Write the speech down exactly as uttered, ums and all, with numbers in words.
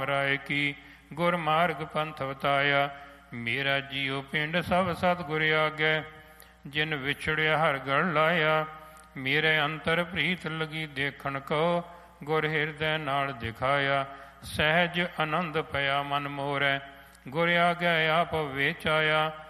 ਰਾਏ ਕੀ ਗੁਰ ਮਾਰਗ ਪੰਥ ਵਤਾਇਆ। ਮੇਰਾ ਜੀਉ ਪਿੰਡ ਸਭ ਸਤਿਗੁਰ ਆਗੈ, ਜਿਨ ਵਿਛੜਿਆ ਹਰ ਗੜ ਲਾਇਆ। ਮੇਰੇ ਅੰਤਰ ਪ੍ਰੀਤ ਲਗੀ ਦੇਖਣ ਕੋ, ਗੁਰ ਹਿਰਦੈ ਨਾਲ ਦਿਖਾਇਆ। ਸਹਿਜ ਆਨੰਦ ਪਿਆ ਮਨ ਮੋਰੈ, ਗੁਰ ਆਗੈ ਆਪ ਵੇਚਾਇਆ।